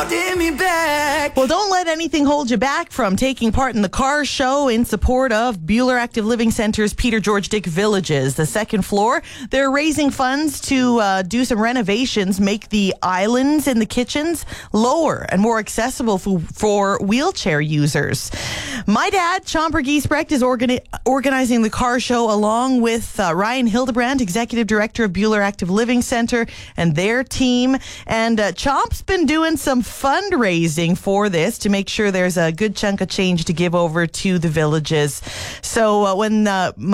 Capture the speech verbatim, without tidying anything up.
holding me back. Well, don't let anything hold you back from taking part in the car show in support of Buhler Active Living Center's Peter George Dick Villages. The second floor, they're raising funds to uh, do some renovations, make the islands in the kitchens lower and more accessible for, for wheelchair users. My dad, Chomper Giesbrecht, is organi- organizing the car show along with uh, Ryan Hildebrand, Executive Director of Buhler Active Living Center, and their team. And uh, Chomp's been doing some fundraising for this to make sure there's a good chunk of change to give over to the villages. So uh, when uh,